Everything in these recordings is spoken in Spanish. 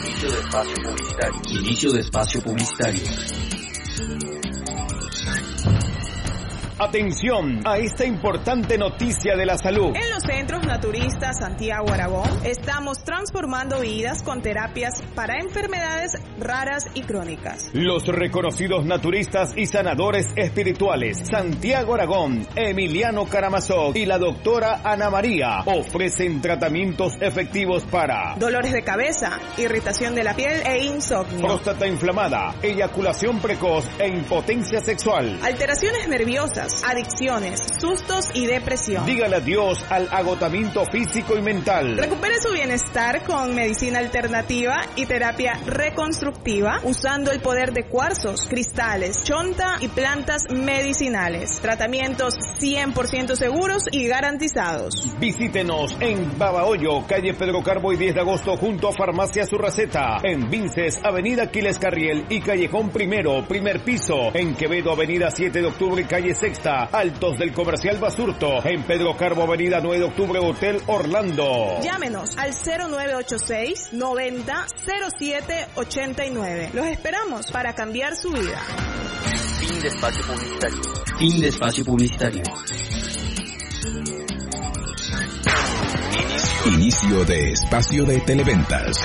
Inicio de espacio publicitario. Inicio de espacio publicitario. Atención a esta importante noticia de la salud. En los centros naturistas Santiago Aragón estamos transformando vidas con terapias para enfermedades raras y crónicas. Los reconocidos naturistas y sanadores espirituales Santiago Aragón, Emiliano Karamazov y la doctora Ana María ofrecen tratamientos efectivos para dolores de cabeza, irritación de la piel e insomnio, próstata inflamada, eyaculación precoz e impotencia sexual, alteraciones nerviosas, adicciones, sustos y depresión. Dígale adiós al agotamiento físico y mental. Recupere su bienestar con medicina alternativa y terapia reconstructiva usando el poder de cuarzos, cristales, chonta y plantas medicinales. Tratamientos 100% seguros y garantizados. Visítenos en Babahoyo, calle Pedro Carbo y 10 de agosto junto a Farmacia Su Receta. En Vinces, avenida Aquiles Carriel y Callejón Primero, primer piso. En Quevedo, avenida 7 de octubre, calle Sexta, Altos del Comercial Basurto. En Pedro Carbo, avenida 9 de octubre, Hotel Orlando. Llámenos al 0986 90 07 89. Los esperamos para cambiar su vida. Fin de espacio publicitario. Fin de espacio publicitario. Inicio de espacio de televentas.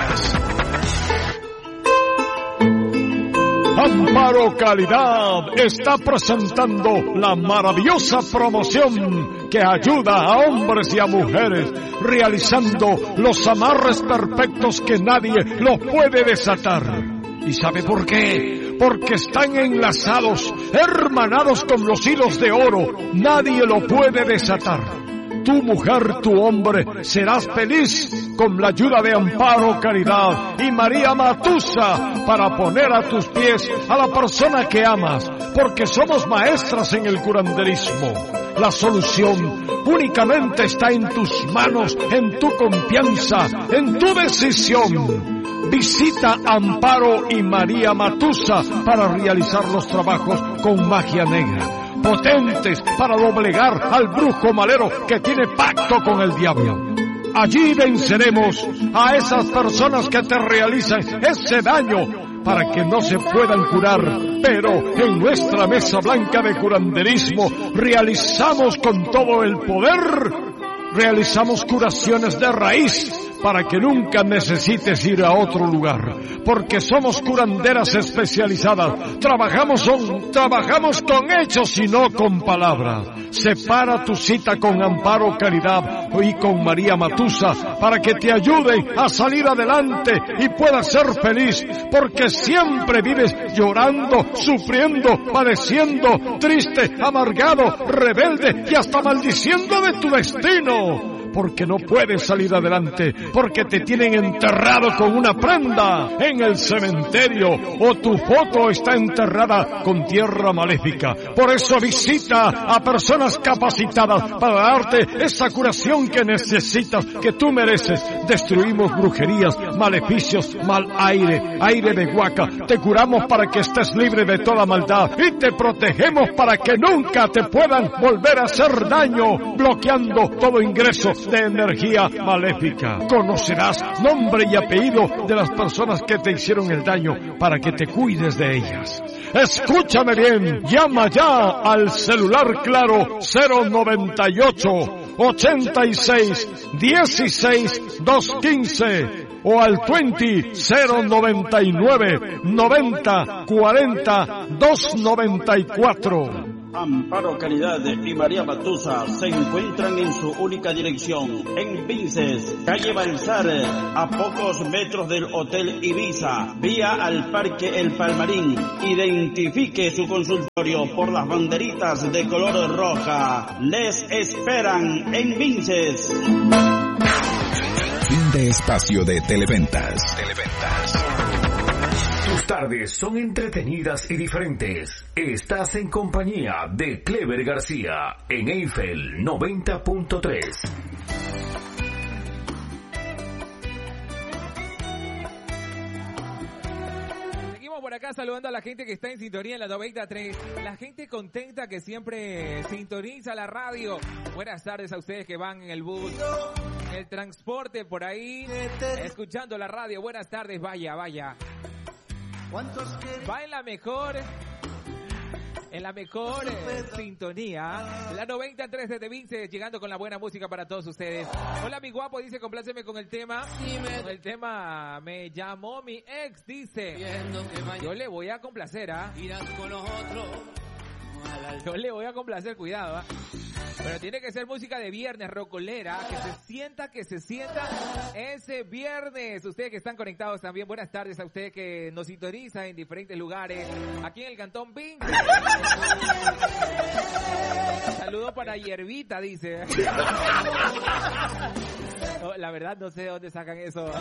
Amparo Calidad está presentando la maravillosa promoción que ayuda a hombres y a mujeres realizando los amarres perfectos que nadie los puede desatar. ¿Y sabe por qué? Porque están enlazados, hermanados con los hilos de oro. Nadie lo puede desatar. Tu mujer, tu hombre, serás feliz con la ayuda de Amparo Caridad y María Matusa para poner a tus pies a la persona que amas, porque somos maestras en el curanderismo. La solución únicamente está en tus manos, en tu confianza, en tu decisión. Visita Amparo y María Matusa para realizar los trabajos con magia negra, potentes para doblegar al brujo malero que tiene pacto con el diablo. Allí venceremos a esas personas que te realizan ese daño para que no se puedan curar, pero en nuestra mesa blanca de curanderismo realizamos con todo el poder, realizamos curaciones de raíz para que nunca necesites ir a otro lugar, porque somos curanderas especializadas, trabajamos con hechos y no con palabras. Separa tu cita con Amparo Caridad y con María Matusa para que te ayuden a salir adelante y puedas ser feliz, porque siempre vives llorando, sufriendo, padeciendo, triste, amargado, rebelde y hasta maldiciendo de tu destino. Porque no puedes salir adelante, porque te tienen enterrado con una prenda en el cementerio o tu foto está enterrada con tierra maléfica. Por eso visita a personas capacitadas para darte esa curación que necesitas, que tú mereces. Destruimos brujerías, maleficios, mal aire, aire de huaca. Te curamos para que estés libre de toda maldad y te protegemos para que nunca te puedan volver a hacer daño, bloqueando todo ingreso de energía maléfica. Conocerás nombre y apellido de las personas que te hicieron el daño para que te cuides de ellas. Escúchame bien, llama ya al celular claro 098 86 16 215 o al 099 90 40 294. Amparo Caridad y María Matusa se encuentran en su única dirección, en Vinces, calle Balsar, a pocos metros del Hotel Ibiza, vía al Parque El Palmarín. Identifique su consultorio por las banderitas de color roja. Les esperan en Vinces. Fin de espacio de televentas. Tus tardes son entretenidas y diferentes. Estás en compañía de Clever García en Eiffel 90.3. Seguimos por acá saludando a la gente que está en sintonía en la 93. La gente contenta que siempre sintoniza la radio. Buenas tardes a ustedes que van en el bus, en el transporte por ahí, escuchando la radio. Buenas tardes, vaya. Va en la mejor sintonía, la 93 desde Vince, llegando con la buena música para todos ustedes. Hola, mi guapo, dice, compláceme con el tema. Con el tema, me llamó mi ex, dice. Yo le voy a complacer, Yo le voy a complacer, cuidado, Pero tiene que ser música de viernes, rocolera, que se sienta ese viernes. Ustedes que están conectados también, buenas tardes a ustedes que nos sintonizan en diferentes lugares, aquí en el Cantón Vince. Saludos para Hierbita, dice. No, la verdad no sé de dónde sacan eso.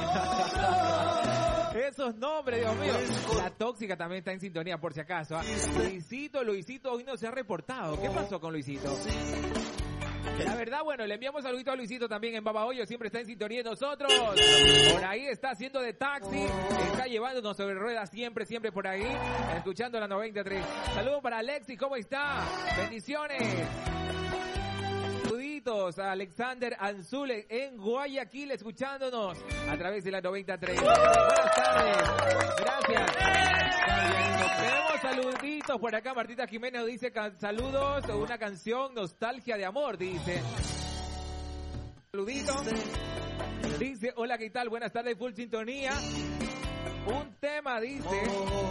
Esos nombres, Dios mío. La tóxica también está en sintonía, por si acaso. Luisito hoy no se ha reportado. ¿Qué pasó con Luisito? La verdad, bueno, le enviamos saludito a Luisito también en Babahoyo, siempre está en sintonía de nosotros. Por ahí está haciendo de taxi, está llevándonos sobre ruedas siempre por ahí, escuchando la 93. Saludos para Alexi, ¿cómo está? Bendiciones. Saluditos a Alexander Anzule en Guayaquil, escuchándonos a través de la 93. Buenas tardes, gracias. Tenemos saluditos por acá. Martita Jiménez dice saludos, una canción Nostalgia de Amor, dice. Saludito. Dice, hola, ¿qué tal? Buenas tardes, full sintonía. Un tema, dice,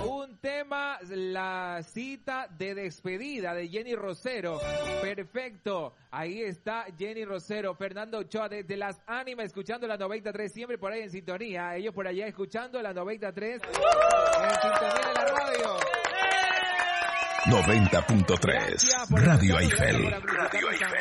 la cita de despedida de Jenny Rosero. Perfecto, ahí está Jenny Rosero. Fernando Ochoa desde Las Ánimas, escuchando la 93, siempre por ahí en sintonía. Ellos por allá escuchando la 93, en sintonía de la radio. 90.3, Radio Eiffel.